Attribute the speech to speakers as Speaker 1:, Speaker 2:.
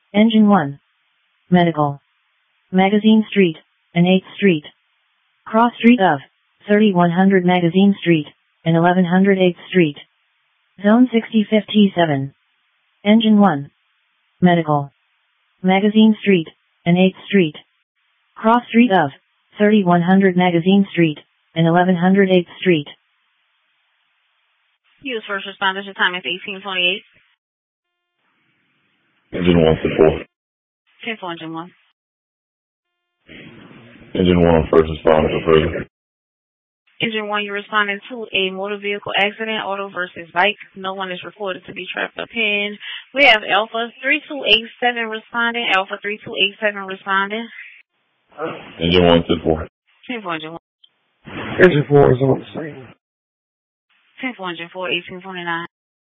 Speaker 1: Engine 1. Medical. Magazine Street, and 8th Street. Cross street of 3100 Magazine Street, and 1100 8th Street. Zone 6057. Engine 1. Medical. Magazine Street, and 8th Street. Cross street of 3100 Magazine Street, and 1100 8th Street.
Speaker 2: Use first responders. Your time is 18:28.
Speaker 3: Engine 1 to 4.
Speaker 2: 10-4, Engine 1.
Speaker 3: Engine 1 first responder for further.
Speaker 2: Engine 1, you're responding to a motor vehicle accident, auto versus bike. No one is reported to be trapped or pinned. We have Alpha 3287 responding. Alpha 3287 responding.
Speaker 3: Engine 1 to 4.
Speaker 2: 10-4, Engine 1.
Speaker 4: Engine 4 is on the scene.
Speaker 2: 10-4, Engine 4, 1829.